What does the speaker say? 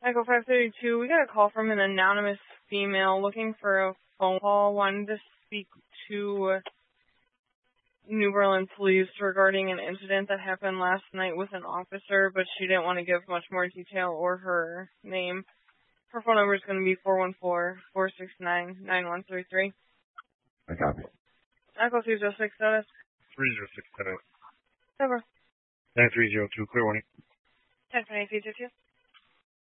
Echo 532, we got a call from an anonymous female looking for a phone call. Wanted to speak to New Berlin Police regarding an incident that happened last night with an officer, but she didn't want to give much more detail or her name. Her phone number is going to be 414-469-9133. I copy. Echo 306 status. 306 status. Over. 9302, clear warning. 10-28-222.